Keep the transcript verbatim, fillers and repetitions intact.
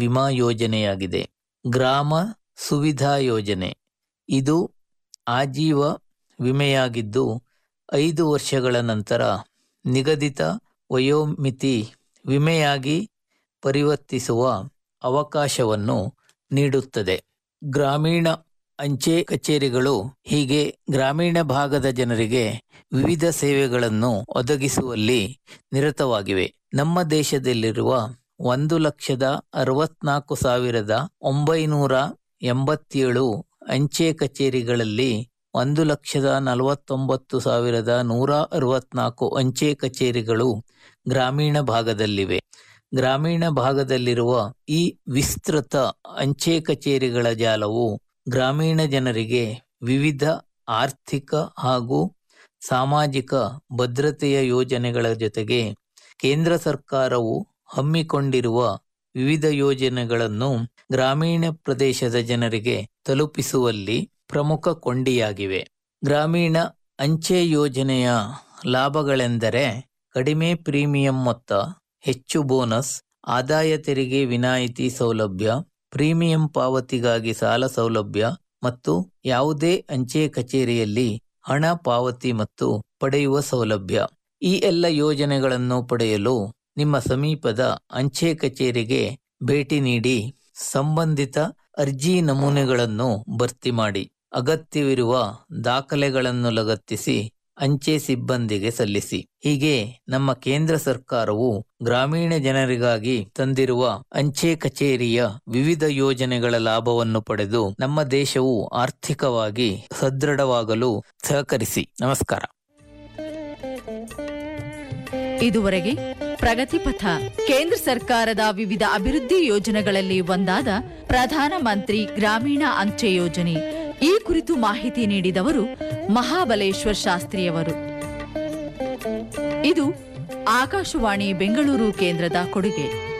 ವಿಮಾ ಯೋಜನೆಯಾಗಿದೆ. ಗ್ರಾಮ ಸುವಿಧಾ ಯೋಜನೆ ಇದು ಆಜೀವ ವಿಮೆಯಾಗಿದ್ದು ಐದು ವರ್ಷಗಳ ನಂತರ ನಿಗದಿತ ವಯೋಮಿತಿ ವಿಮೆಯಾಗಿ ಪರಿವರ್ತಿಸುವ ಅವಕಾಶವನ್ನು ನೀಡುತ್ತದೆ. ಗ್ರಾಮೀಣ ಅಂಚೆ ಕಚೇರಿಗಳು ಹೀಗೆ ಗ್ರಾಮೀಣ ಭಾಗದ ಜನರಿಗೆ ವಿವಿಧ ಸೇವೆಗಳನ್ನು ಒದಗಿಸುವಲ್ಲಿ ನಿರತವಾಗಿವೆ. ನಮ್ಮ ದೇಶದಲ್ಲಿರುವ ಒಂದು ಲಕ್ಷದ ಅರವತ್ನಾಲ್ಕು ಸಾವಿರದ ಒಂಬೈನೂರ ಎಂಬತ್ತೇಳು ಅಂಚೆ ಕಚೇರಿಗಳಲ್ಲಿ ಒಂದು ಲಕ್ಷದ ನಲವತ್ತೊಂಬತ್ತು ಸಾವಿರದ ನೂರ ಅರವತ್ನಾಲ್ಕು ಅಂಚೆ ಕಚೇರಿಗಳು ಗ್ರಾಮೀಣ ಭಾಗದಲ್ಲಿವೆ. ಗ್ರಾಮೀಣ ಭಾಗದಲ್ಲಿರುವ ಈ ವಿಸ್ತೃತ ಅಂಚೆ ಕಚೇರಿಗಳ ಜಾಲವು ಗ್ರಾಮೀಣ ಜನರಿಗೆ ವಿವಿಧ ಆರ್ಥಿಕ ಹಾಗೂ ಸಾಮಾಜಿಕ ಭದ್ರತೆಯ ಯೋಜನೆಗಳ ಜೊತೆಗೆ ಕೇಂದ್ರ ಸರ್ಕಾರವು ಹಮ್ಮಿಕೊಂಡಿರುವ ವಿವಿಧ ಯೋಜನೆಗಳನ್ನು ಗ್ರಾಮೀಣ ಪ್ರದೇಶದ ಜನರಿಗೆ ತಲುಪಿಸುವಲ್ಲಿ ಪ್ರಮುಖ ಕೊಂಡಿಯಾಗಿವೆ. ಗ್ರಾಮೀಣ ಅಂಚೆ ಯೋಜನೆಯ ಲಾಭಗಳೆಂದರೆ ಕಡಿಮೆ ಪ್ರೀಮಿಯಂ ಮೊತ್ತ, ಹೆಚ್ಚು ಬೋನಸ್, ಆದಾಯ ತೆರಿಗೆ ವಿನಾಯಿತಿ ಸೌಲಭ್ಯ, ಪ್ರೀಮಿಯಂ ಪಾವತಿಗಾಗಿ ಸಾಲ ಸೌಲಭ್ಯ ಮತ್ತು ಯಾವುದೇ ಅಂಚೆ ಕಚೇರಿಯಲ್ಲಿ ಹಣ ಪಾವತಿ ಮತ್ತು ಪಡೆಯುವ ಸೌಲಭ್ಯ. ಈ ಎಲ್ಲ ಯೋಜನೆಗಳನ್ನು ಪಡೆಯಲು ನಿಮ್ಮ ಸಮೀಪದ ಅಂಚೆ ಕಚೇರಿಗೆ ಭೇಟಿ ನೀಡಿ ಸಂಬಂಧಿತ ಅರ್ಜಿ ನಮೂನೆಗಳನ್ನು ಭರ್ತಿ ಮಾಡಿ ಅಗತ್ಯವಿರುವ ದಾಖಲೆಗಳನ್ನು ಲಗತ್ತಿಸಿ ಅಂಚೆ ಸಿಬ್ಬಂದಿಗೆ ಸಲ್ಲಿಸಿ. ಹೀಗೆ ನಮ್ಮ ಕೇಂದ್ರ ಸರ್ಕಾರವು ಗ್ರಾಮೀಣ ಜನರಿಗಾಗಿ ತಂದಿರುವ ಅಂಚೆ ಕಚೇರಿಯ ವಿವಿಧ ಯೋಜನೆಗಳ ಲಾಭವನ್ನು ಪಡೆದು ನಮ್ಮ ದೇಶವು ಆರ್ಥಿಕವಾಗಿ ಸದೃಢವಾಗಲು ಸಹಕರಿಸಿ. ನಮಸ್ಕಾರ. ಇದುವರೆಗೆ ಪ್ರಗತಿಪಥ ಕೇಂದ್ರ ಸರ್ಕಾರದ ವಿವಿಧ ಅಭಿವೃದ್ಧಿ ಯೋಜನೆಗಳಲ್ಲಿ ಒಂದಾದ ಪ್ರಧಾನ ಮಂತ್ರಿ ಗ್ರಾಮೀಣ ಅಂಚೆ ಯೋಜನೆ ಈ ಕುರಿತು ಮಾಹಿತಿ ನೀಡಿದವರು ಮಹಾಬಲೇಶ್ವರ್ ಶಾಸ್ತ್ರಿಯವರು. ಇದು ಆಕಾಶವಾಣಿ ಬೆಂಗಳೂರು ಕೇಂದ್ರದ ಕೊಡುಗೆ.